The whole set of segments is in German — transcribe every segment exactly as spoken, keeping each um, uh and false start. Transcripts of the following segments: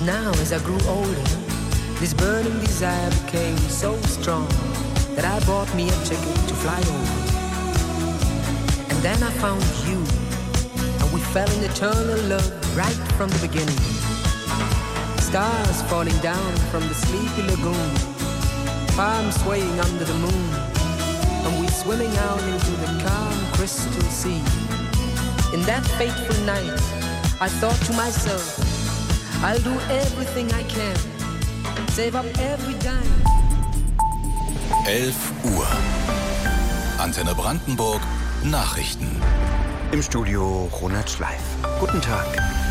now as I grew older, this burning desire became so strong that I bought me a ticket to fly over. And then I found you, and we fell in eternal love right from the beginning. Stars falling down from the sleepy lagoon, palms swaying under the moon, and we swimming out into the calm crystal sea. In that fateful night, I thought to myself, I'll do everything I can, save up every dime. elf Uhr. Antenne Brandenburg, Nachrichten. Im Studio Ronald Schleif. Guten Tag.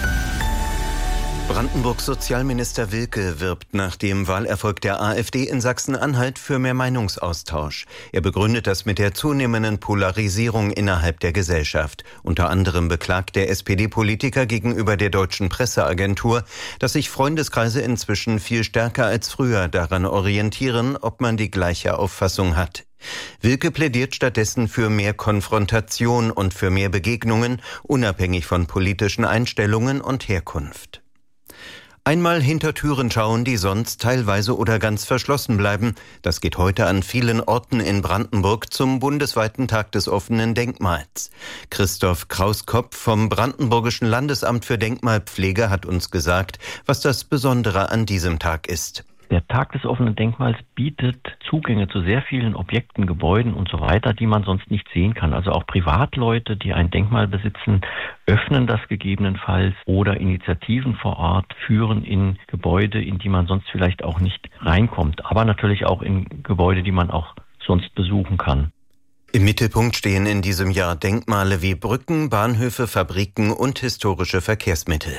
Brandenburgs Sozialminister Wilke wirbt nach dem Wahlerfolg der AfD in Sachsen-Anhalt für mehr Meinungsaustausch. Er begründet das mit der zunehmenden Polarisierung innerhalb der Gesellschaft. Unter anderem beklagt der S P D-Politiker gegenüber der Deutschen Presseagentur, dass sich Freundeskreise inzwischen viel stärker als früher daran orientieren, ob man die gleiche Auffassung hat. Wilke plädiert stattdessen für mehr Konfrontation und für mehr Begegnungen, unabhängig von politischen Einstellungen und Herkunft. Einmal hinter Türen schauen, die sonst teilweise oder ganz verschlossen bleiben. Das geht heute an vielen Orten in Brandenburg zum bundesweiten Tag des offenen Denkmals. Christoph Krauskopf vom Brandenburgischen Landesamt für Denkmalpflege hat uns gesagt, was das Besondere an diesem Tag ist. Der Tag des offenen Denkmals bietet Zugänge zu sehr vielen Objekten, Gebäuden und so weiter, die man sonst nicht sehen kann. Also auch Privatleute, die ein Denkmal besitzen, öffnen das gegebenenfalls oder Initiativen vor Ort führen in Gebäude, in die man sonst vielleicht auch nicht reinkommt. Aber natürlich auch in Gebäude, die man auch sonst besuchen kann. Im Mittelpunkt stehen in diesem Jahr Denkmale wie Brücken, Bahnhöfe, Fabriken und historische Verkehrsmittel.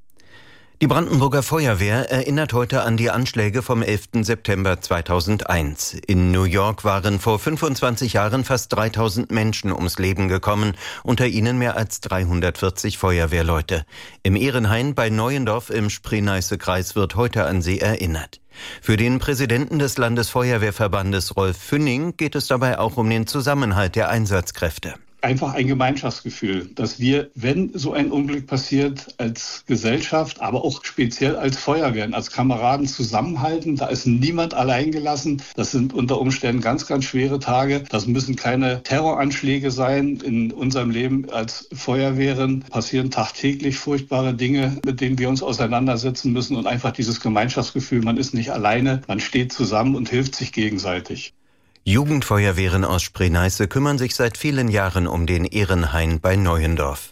Die Brandenburger Feuerwehr erinnert heute an die Anschläge vom elften September zweitausendeins. In New York waren vor fünfundzwanzig Jahren fast dreitausend Menschen ums Leben gekommen, unter ihnen mehr als dreihundertvierzig Feuerwehrleute. Im Ehrenhain bei Neuendorf im Spree-Neiße-Kreis wird heute an sie erinnert. Für den Präsidenten des Landesfeuerwehrverbandes Rolf Fünning geht es dabei auch um den Zusammenhalt der Einsatzkräfte. Einfach ein Gemeinschaftsgefühl, dass wir, wenn so ein Unglück passiert, als Gesellschaft, aber auch speziell als Feuerwehren, als Kameraden zusammenhalten. Da ist niemand allein gelassen. Das sind unter Umständen ganz, ganz schwere Tage. Das müssen keine Terroranschläge sein. In unserem Leben als Feuerwehren passieren tagtäglich furchtbare Dinge, mit denen wir uns auseinandersetzen müssen. Und einfach dieses Gemeinschaftsgefühl, man ist nicht alleine, man steht zusammen und hilft sich gegenseitig. Jugendfeuerwehren aus Spree-Neiße kümmern sich seit vielen Jahren um den Ehrenhain bei Neuendorf.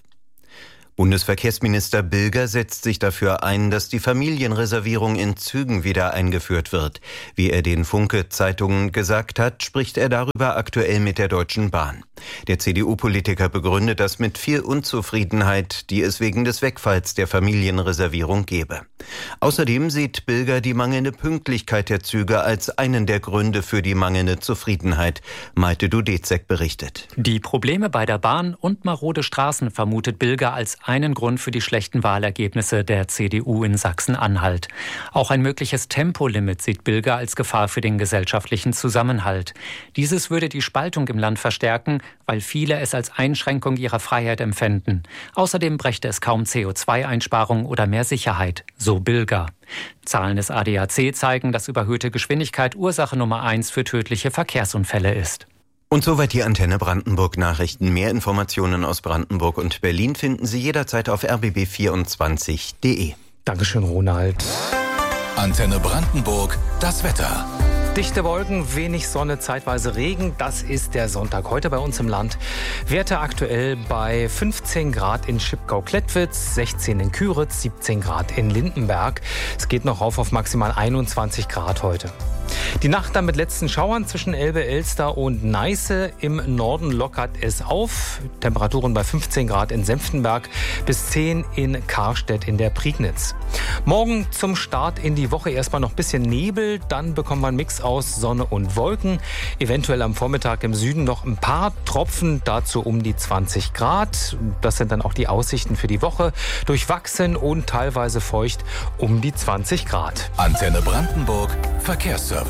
Bundesverkehrsminister Bilger setzt sich dafür ein, dass die Familienreservierung in Zügen wieder eingeführt wird. Wie er den Funke-Zeitungen gesagt hat, spricht er darüber aktuell mit der Deutschen Bahn. Der C D U-Politiker begründet das mit viel Unzufriedenheit, die es wegen des Wegfalls der Familienreservierung gebe. Außerdem sieht Bilger die mangelnde Pünktlichkeit der Züge als einen der Gründe für die mangelnde Zufriedenheit. Malte Dudezek berichtet. Die Probleme bei der Bahn und marode Straßen vermutet Bilger als einen Grund für die schlechten Wahlergebnisse der C D U in Sachsen-Anhalt. Auch ein mögliches Tempolimit sieht Bilger als Gefahr für den gesellschaftlichen Zusammenhalt. Dieses würde die Spaltung im Land verstärken, weil viele es als Einschränkung ihrer Freiheit empfänden. Außerdem brächte es kaum C O zwei Einsparung oder mehr Sicherheit, so Bilger. Zahlen des A D A C zeigen, dass überhöhte Geschwindigkeit Ursache Nummer eins für tödliche Verkehrsunfälle ist. Und soweit die Antenne Brandenburg Nachrichten. Mehr Informationen aus Brandenburg und Berlin finden Sie jederzeit auf r b b vierundzwanzig punkt d e. Dankeschön, Ronald. Antenne Brandenburg, das Wetter. Dichte Wolken, wenig Sonne, zeitweise Regen. Das ist der Sonntag heute bei uns im Land. Werte aktuell bei fünfzehn Grad in Schipkau-Klettwitz, sechzehn in Küritz, siebzehn Grad in Lindenberg. Es geht noch rauf auf maximal einundzwanzig Grad heute. Die Nacht dann mit letzten Schauern zwischen Elbe, Elster und Neiße. Im Norden lockert es auf. Temperaturen bei fünfzehn Grad in Senftenberg bis zehn in Karstedt in der Prignitz. Morgen zum Start in die Woche erstmal noch ein bisschen Nebel. Dann bekommt man einen Mix aus Sonne und Wolken. Eventuell am Vormittag im Süden noch ein paar Tropfen. Dazu um die zwanzig Grad. Das sind dann auch die Aussichten für die Woche. Durchwachsen und teilweise feucht um die zwanzig Grad. Antenne Brandenburg, Verkehrsservice.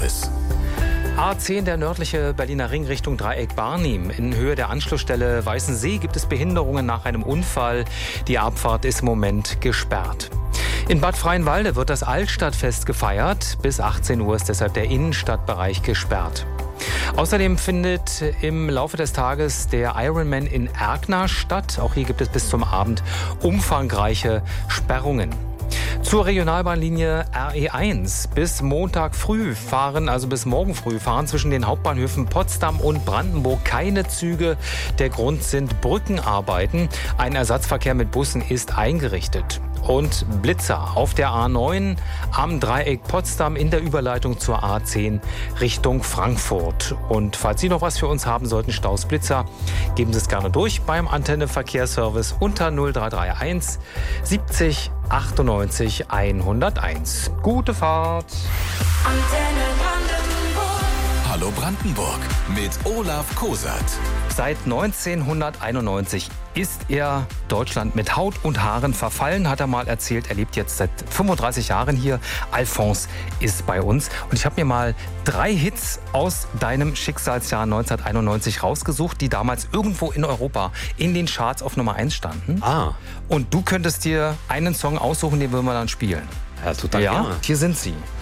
A zehn, der nördliche Berliner Ring Richtung Dreieck Barnim. In Höhe der Anschlussstelle Weißensee gibt es Behinderungen nach einem Unfall. Die Abfahrt ist im Moment gesperrt. In Bad Freienwalde wird das Altstadtfest gefeiert. Bis achtzehn Uhr ist deshalb der Innenstadtbereich gesperrt. Außerdem findet im Laufe des Tages der Ironman in Erkner statt. Auch hier gibt es bis zum Abend umfangreiche Sperrungen. Zur Regionalbahnlinie R E eins. Bis Montag früh fahren, also bis morgen früh fahren zwischen den Hauptbahnhöfen Potsdam und Brandenburg keine Züge. Der Grund sind Brückenarbeiten. Ein Ersatzverkehr mit Bussen ist eingerichtet. Und Blitzer auf der A neun am Dreieck Potsdam in der Überleitung zur A zehn Richtung Frankfurt. Und falls Sie noch was für uns haben sollten, Staus, Blitzer, geben Sie es gerne durch beim Antenne Verkehrsservice unter null drei drei eins siebzig achtundneunzig hunderteins. Gute Fahrt! Antenne Brandenburg. Hallo Brandenburg mit Olaf Kosat. Seit neunzehnhunderteinundneunzig ist er Deutschland mit Haut und Haaren verfallen, hat er mal erzählt. Er lebt jetzt seit fünfunddreißig Jahren hier. Alphonse ist bei uns. Und ich habe mir mal drei Hits aus deinem Schicksalsjahr neunzehnhunderteinundneunzig rausgesucht, die damals irgendwo in Europa in den Charts auf Nummer eins standen. Ah. Und du könntest dir einen Song aussuchen, den würden wir dann spielen. Ja, total ja, gerne. Hier sind sie.